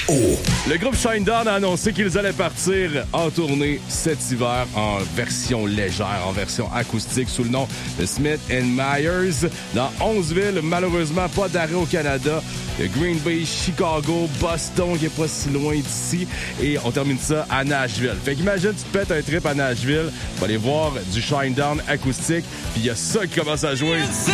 Le groupe Shinedown a annoncé qu'ils allaient partir en tournée cet hiver en version légère, en version acoustique sous le nom de Smith & Myers dans 11 villes. Malheureusement, pas d'arrêt au Canada. Green Bay, Chicago, Boston, qui est pas si loin d'ici. Et on termine ça à Nashville. Fait qu'imagine, tu te pètes un trip à Nashville, tu vas aller voir du Shinedown acoustique, puis il y a ça qui commence à jouer.